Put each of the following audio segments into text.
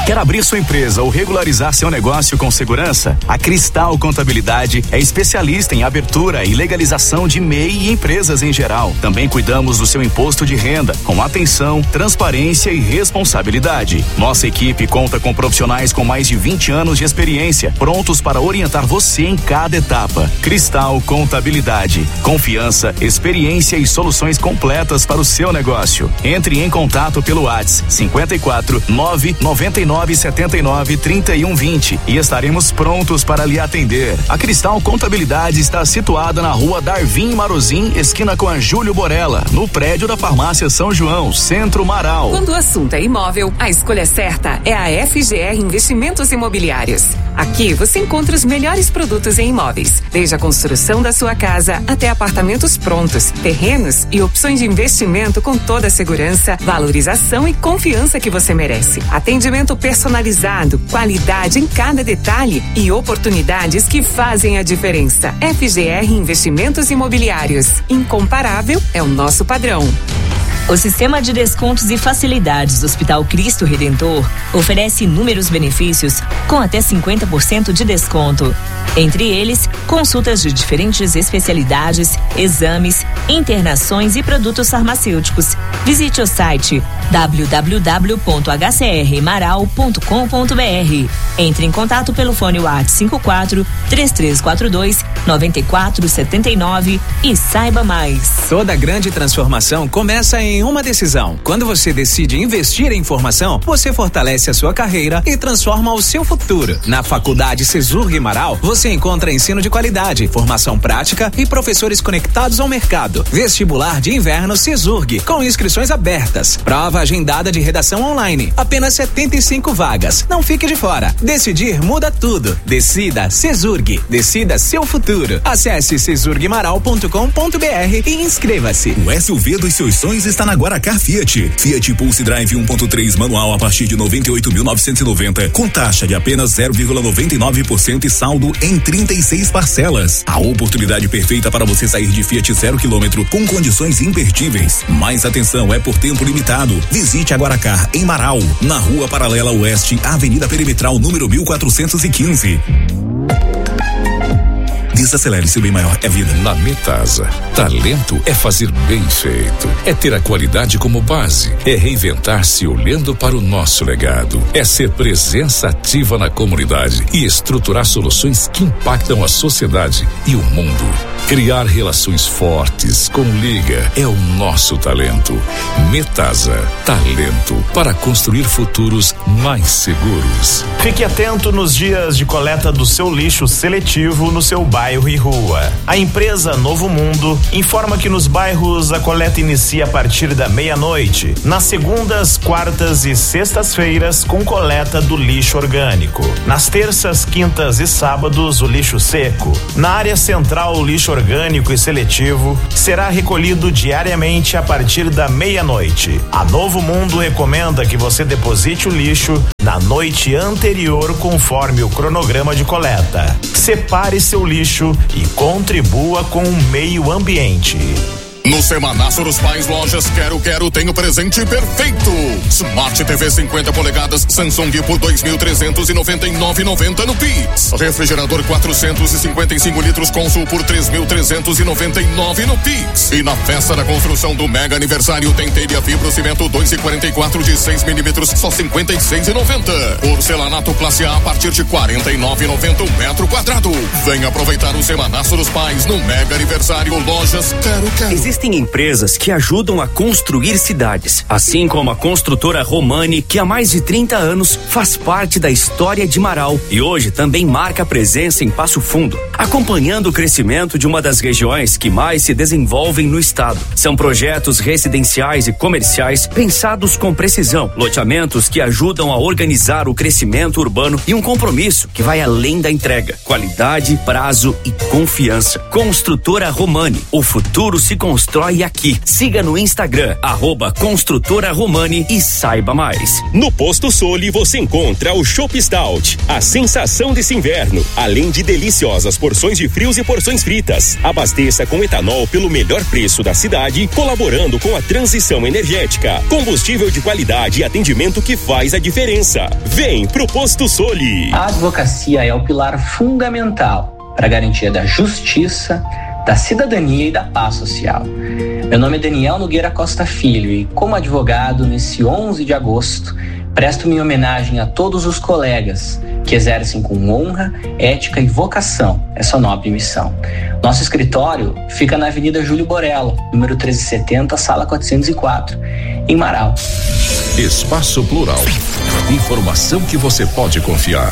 Quer abrir sua empresa ou regularizar seu negócio com segurança? A Cristal Contabilidade é especialista em abertura e legalização de MEI e empresas em geral. Também cuidamos do seu imposto de renda, com atenção, transparência e responsabilidade. Nossa equipe conta com profissionais com mais de 20 anos de experiência, prontos para orientar você em cada etapa. Cristal Contabilidade. Confiança, experiência e soluções completas para o seu negócio. Entre em contato pelo WhatsApp 54 999 79 31 20 e estaremos prontos para lhe atender. A Cristal Contabilidade está situada na rua Darvin Marozin, esquina com a Júlio Borella, no prédio da Farmácia São João, Centro Marau. Quando o assunto é imóvel, a escolha certa é a FGR Investimentos Imobiliários. Aqui você encontra os melhores produtos em imóveis, desde a construção da sua casa até apartamentos prontos, terrenos e opções de investimento com toda a segurança, valorização e confiança que você merece. Atendimento personalizado, qualidade em cada detalhe e oportunidades que fazem a diferença. FGR Investimentos Imobiliários. Incomparável é o nosso padrão. O Sistema de Descontos e Facilidades do Hospital Cristo Redentor oferece inúmeros benefícios com até 50% de desconto. Entre eles, consultas de diferentes especialidades, exames, internações e produtos farmacêuticos. Visite o site www.hcrmaral.com.br. Entre em contato pelo fone WhatsApp 54 3342 9479 e saiba mais. Toda grande transformação começa em uma decisão. Quando você decide investir em formação, você fortalece a sua carreira e transforma o seu futuro. Na Faculdade Cesurg Marau, você encontra ensino de qualidade, formação prática e professores conectados ao mercado. Vestibular de inverno Cesurg, com inscrições abertas. Prova agendada de redação online. Apenas 75 vagas. Não fique de fora. Decidir muda tudo. Decida Cesurg. Decida seu futuro. Acesse cesurgmaral.com.br e inscreva-se. O SUV dos seus sonhos está na Guaracar Fiat. Fiat Pulse Drive 1.3 manual a partir de 98.990, com taxa de apenas 0,99% e saldo em 36 parcelas. A oportunidade perfeita para você sair de Fiat 0 km com condições imperdíveis. Mais atenção, é por tempo limitado. Visite a Guaracar em Marau, na Rua Paralela Oeste, Avenida Perimetral, número 1415. Desacelere, seu bem maior é vida. Na Metasa, talento é fazer bem feito, é ter a qualidade como base, é reinventar-se olhando para o nosso legado, é ser presença ativa na comunidade e estruturar soluções que impactam a sociedade e o mundo. Criar relações fortes com Liga é o nosso talento. Metasa, talento para construir futuros mais seguros. Fique atento nos dias de coleta do seu lixo seletivo no seu bairro e rua. A empresa Novo Mundo informa que nos bairros a coleta inicia a partir da meia-noite, nas segundas, quartas e sextas-feiras com coleta do lixo orgânico. Nas terças, quintas e sábados o lixo seco. Na área central o lixo orgânico e seletivo será recolhido diariamente a partir da meia-noite. A Novo Mundo recomenda que você deposite o lixo na noite anterior conforme o cronograma de coleta. Separe seu lixo e contribua com o meio ambiente. No Semanaço dos Pais Lojas Quero tem o presente perfeito. Smart TV 50 polegadas Samsung por 2.399,90 no Pix. Refrigerador 455 litros Consul por 3.399 no Pix. E na festa da construção do mega aniversário tem telha fibrocimento 2,44 de 6 milímetros só 56,90. Porcelanato classe A partir de 49,90 o metro quadrado. Venha aproveitar o Semanaço dos Pais no mega aniversário Lojas Quero. Existem empresas que ajudam a construir cidades, assim como a construtora Romani, que há mais de 30 anos faz parte da história de Marau e hoje também marca presença em Passo Fundo, acompanhando o crescimento de uma das regiões que mais se desenvolvem no estado. São projetos residenciais e comerciais pensados com precisão, loteamentos que ajudam a organizar o crescimento urbano e um compromisso que vai além da entrega, qualidade, prazo e confiança. Construtora Romani, o futuro se constrói constrói aqui. Siga no Instagram, @Construtora Romani e saiba mais. No Posto Soli você encontra o Chopp Stout, a sensação desse inverno, além de deliciosas porções de frios e porções fritas. Abasteça com etanol pelo melhor preço da cidade, colaborando com a transição energética. Combustível de qualidade e atendimento que faz a diferença. Vem pro Posto Soli. A advocacia é o pilar fundamental para a garantia da justiça, da cidadania e da paz social. Meu nome é Daniel Nogueira Costa Filho e, como advogado, nesse 11 de agosto, presto minha homenagem a todos os colegas que exercem com honra, ética e vocação essa nobre missão. Nosso escritório fica na Avenida Júlio Borella, número 1370, sala 404, em Marau. Espaço Plural. Informação que você pode confiar.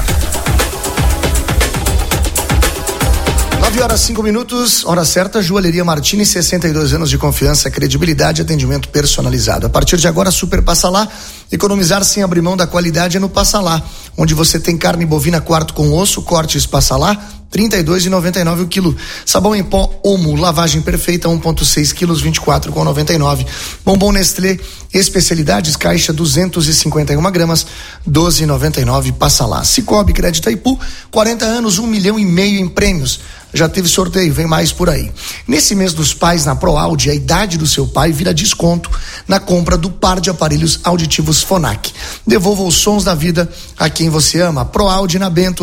9h05, hora certa, Joalheria Martini, 62 anos de confiança, credibilidade e atendimento personalizado. A partir de agora, Super Passa Lá, economizar sem abrir mão da qualidade é no Passa Lá, onde você tem carne bovina quarto com osso, cortes Passa Lá, R$32,99 o quilo. Sabão em pó Omo, lavagem perfeita, 1,6 quilos, R$24,99. Bombom Nestlé, especialidades, caixa 251 gramas, R$12,99, Passa Lá. Cicobi Crédito Itaipu, 40 anos, 1,5 milhão em prêmios. Já teve sorteio, vem mais por aí. Nesse mês dos pais, na ProAudio, a idade do seu pai vira desconto na compra do par de aparelhos auditivos Fonac. Devolva os sons da vida a quem você ama. ProAudio na Bento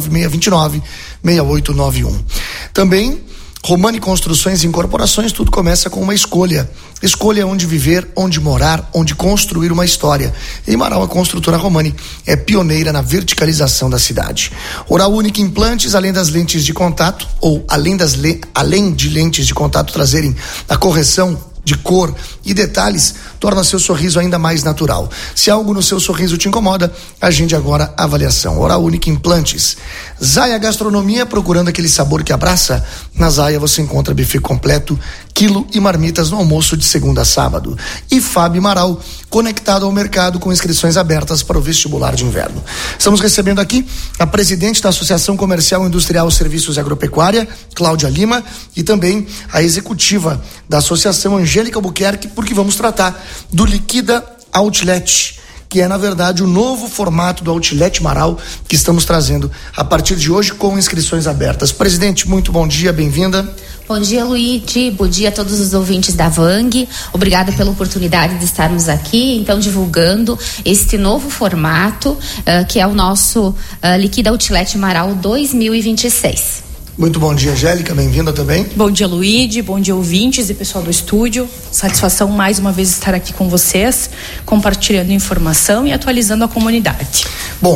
99629-6891. Também Romani Construções e Incorporações, tudo começa com uma escolha. Escolha onde viver, onde morar, onde construir uma história. Em Marau, a construtora Romani é pioneira na verticalização da cidade. Oral Única Implantes, além das lentes de contato, ou além de lentes de contato trazerem a correção de cor e detalhes, torna seu sorriso ainda mais natural. Se algo no seu sorriso te incomoda, agende agora a avaliação. Oral Única Implantes. Zaya Gastronomia, procurando aquele sabor que abraça? Na Zaya você encontra buffet completo, quilo e marmitas no almoço de segunda a sábado. E Fábio Marau, conectado ao mercado com inscrições abertas para o vestibular de inverno. Estamos recebendo aqui a presidente da Associação Comercial Industrial Serviços e Agropecuária, Cláudia Lima, e também a executiva da Associação, Angélica Albuquerque, porque vamos tratar do Liquida Outlet, que é, na verdade, o novo formato do Outlet Marau que estamos trazendo a partir de hoje com inscrições abertas. Presidente, muito bom dia, bem-vinda. Bom dia, Luigi. Bom dia a todos os ouvintes da Vang. Obrigada pela oportunidade de estarmos aqui, então, divulgando este novo formato, que é o nosso Liquida Outlet Marau 2026. Muito bom dia, Angélica, bem-vinda também. Bom dia, Luigi, bom dia, ouvintes e pessoal do estúdio. Satisfação mais uma vez estar aqui com vocês, compartilhando informação e atualizando a comunidade. Bom,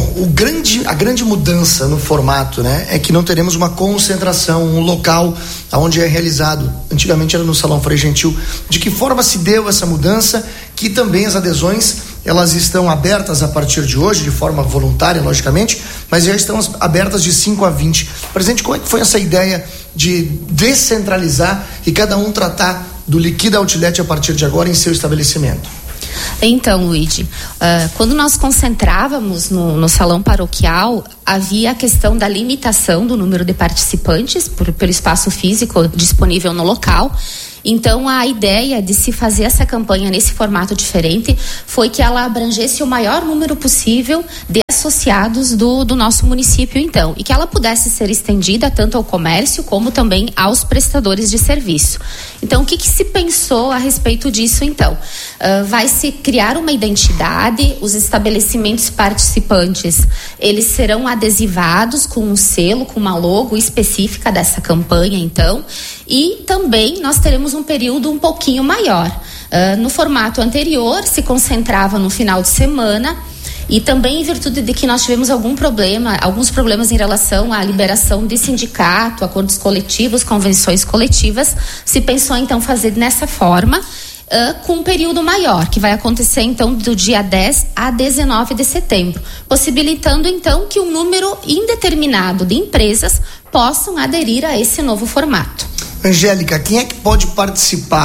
a grande mudança no formato, né, é que não teremos uma concentração, um local onde é realizado. Antigamente era no Salão Frei Gentil. De que forma se deu essa mudança? Que também as adesões, elas estão abertas a partir de hoje, de forma voluntária, logicamente, mas já estão abertas de 5 a 20. Presidente, como é que foi essa ideia de descentralizar e cada um tratar do Liquida Outlet a partir de agora em seu estabelecimento? Então, Luigi, quando nós concentrávamos no salão paroquial, havia a questão da limitação do número de participantes pelo espaço físico disponível no local. Então, a ideia de se fazer essa campanha nesse formato diferente foi que ela abrangesse o maior número possível de associados do nosso município, então, e que ela pudesse ser estendida tanto ao comércio como também aos prestadores de serviço. Então, o que se pensou a respeito disso, então? Vai se criar uma identidade, os estabelecimentos participantes, eles serão adesivados com um selo, com uma logo específica dessa campanha, então, e também nós teremos um período um pouquinho maior. No formato anterior, se concentrava no final de semana, e também em virtude de que nós tivemos alguns problemas em relação à liberação de sindicato, acordos coletivos, convenções coletivas, se pensou então fazer dessa forma, com um período maior, que vai acontecer então do dia 10 a 19 de setembro, possibilitando então que um número indeterminado de empresas possam aderir a esse novo formato. Angélica, quem é que pode participar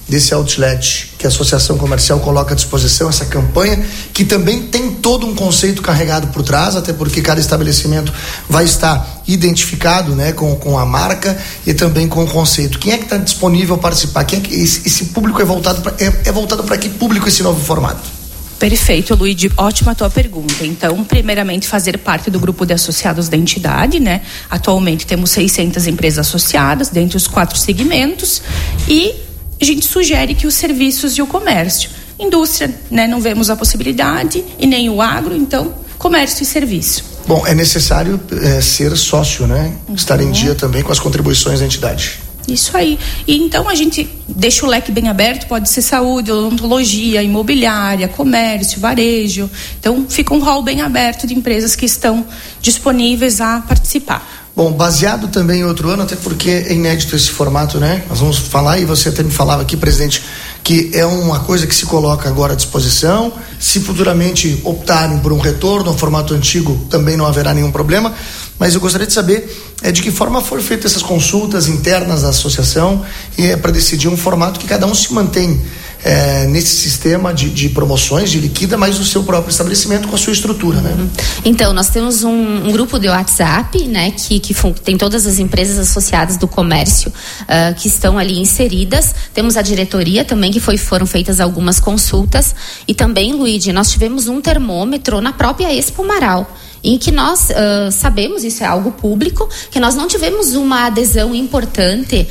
desse outlet que a Associação Comercial coloca à disposição, essa campanha, que também tem todo um conceito carregado por trás, até porque cada estabelecimento vai estar identificado, né, com a marca e também com o conceito. Quem é que está disponível a participar? Quem é que esse público é voltado para que público esse novo formato? Perfeito, Luigi, ótima a tua pergunta. Então, primeiramente, fazer parte do grupo de associados da entidade, né? Atualmente temos 600 empresas associadas, dentre os 4 segmentos, e a gente sugere que os serviços e o comércio. Indústria, né? Não vemos a possibilidade, e nem o agro, então, comércio e serviço. Bom, é necessário ser sócio, né? Estar em dia também com as contribuições da entidade. Isso aí. E então a gente deixa o leque bem aberto, pode ser saúde, odontologia, imobiliária, comércio, varejo. Então fica um hall bem aberto de empresas que estão disponíveis a participar. Bom, baseado também em outro ano, até porque é inédito esse formato, né? Nós vamos falar, e você até me falava aqui, presidente, que é uma coisa que se coloca agora à disposição. Se futuramente optarem por um retorno ao formato antigo, também não haverá nenhum problema. Mas eu gostaria de saber de que forma foram feitas essas consultas internas da associação para decidir um formato que cada um se mantém nesse sistema de promoções, de liquida, mas no seu próprio estabelecimento com a sua estrutura, né? Então, nós temos um grupo de WhatsApp, né, que tem todas as empresas associadas do comércio que estão ali inseridas. Temos a diretoria também, que foram feitas algumas consultas. E também, Luigi, nós tivemos um termômetro na própria Expo Marau, em que nós sabemos, isso é algo público, que nós não tivemos uma adesão importante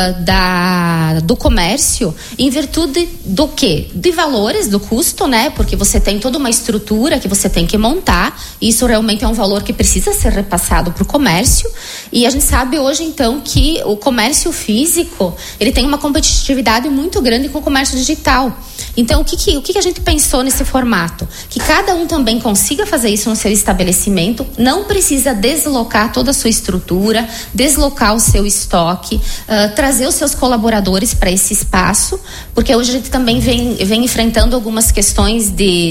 do comércio em virtude do quê? De valores, do custo, né? Porque você tem toda uma estrutura que você tem que montar, e isso realmente é um valor que precisa ser repassado para o comércio, e a gente sabe hoje então que o comércio físico, ele tem uma competitividade muito grande com o comércio digital. Então, o que a gente pensou nesse formato? Que cada um também consiga fazer isso no seu estabelecimento, não precisa deslocar toda a sua estrutura, deslocar o seu estoque, trazer os seus colaboradores para esse espaço, porque hoje a gente também vem enfrentando algumas questões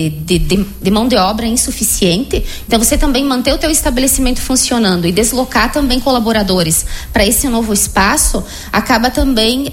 de mão de obra insuficiente. Então, você também manter o teu estabelecimento funcionando e deslocar também colaboradores para esse novo espaço, acaba também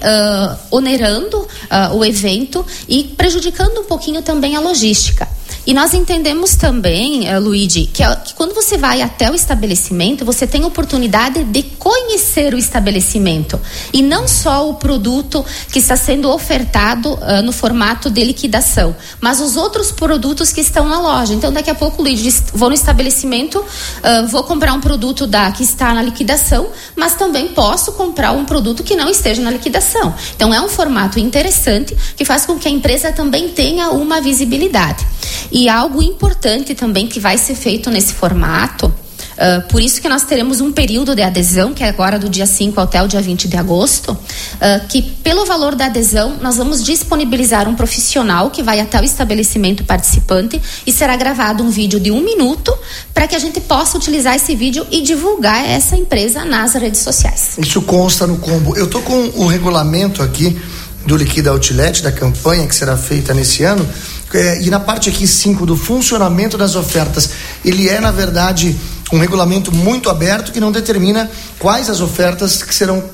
onerando o evento e prejudicando um pouquinho também a logística. E nós entendemos também, Luigi, que quando você vai até o estabelecimento, você tem a oportunidade de conhecer o estabelecimento e não só o produto que está sendo ofertado no formato de liquidação, mas os outros produtos que estão na loja. Então, daqui a pouco, Luigi, vou no estabelecimento, vou comprar um produto que está na liquidação, mas também posso comprar um produto que não esteja na liquidação. Então, é um formato interessante que faz com que a empresa também tenha uma visibilidade. E algo importante também que vai ser feito nesse formato, por isso que nós teremos um período de adesão, que é agora do dia 5 até o dia 20 de agosto, que pelo valor da adesão nós vamos disponibilizar um profissional que vai até o estabelecimento participante e será gravado um vídeo de 1 minuto para que a gente possa utilizar esse vídeo e divulgar essa empresa nas redes sociais. Isso consta no combo. Eu tô com o regulamento aqui do Liquida Outlet, da campanha que será feita nesse ano, e na parte aqui 5 do funcionamento das ofertas, ele é na verdade um regulamento muito aberto que não determina quais as ofertas que serão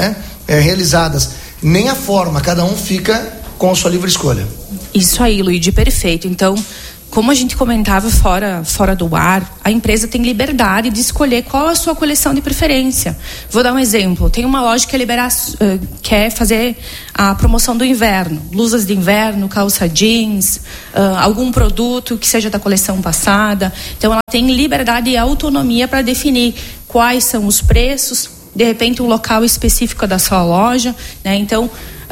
realizadas, nem a forma, cada um fica com a sua livre escolha. Isso aí, Luigi, perfeito. Então, como a gente comentava fora do ar, a empresa tem liberdade de escolher qual é a sua coleção de preferência. Vou dar um exemplo. Tem uma loja que quer fazer a promoção do inverno. Blusas de inverno, calça jeans, algum produto que seja da coleção passada. Então, ela tem liberdade e autonomia para definir quais são os preços, de repente um local específico da sua loja, né? Então,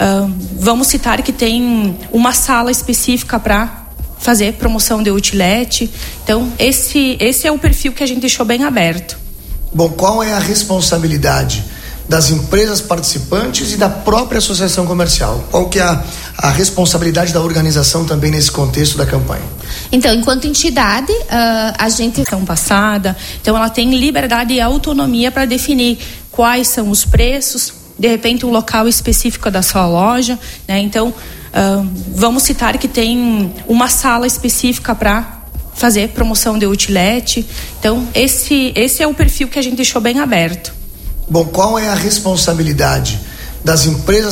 vamos citar que tem uma sala específica para fazer promoção de outlet. Então, esse é o perfil que a gente deixou bem aberto. Bom, qual é a responsabilidade das empresas participantes e da própria associação comercial? Qual que é a responsabilidade da organização também nesse contexto da campanha? Então, enquanto entidade, a gente... passada, então ela tem liberdade e autonomia para definir quais são os preços, de repente um local específico da sua loja, né? Então, vamos citar que tem uma sala específica para fazer promoção de outlet. Então, esse é o perfil que a gente deixou bem aberto. Bom, qual é a responsabilidade das empresas